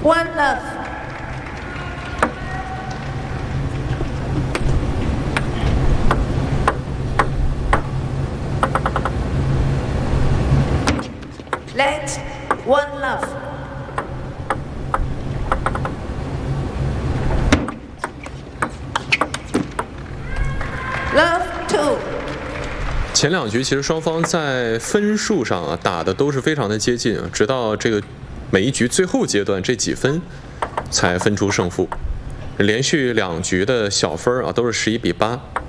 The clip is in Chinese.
One love. Let one love. Love two. 前两局其实双方在分数上啊打的都是非常的接近，直到这个每一局最后阶段这几分才分出胜负。连续2局的小分啊都是11比8。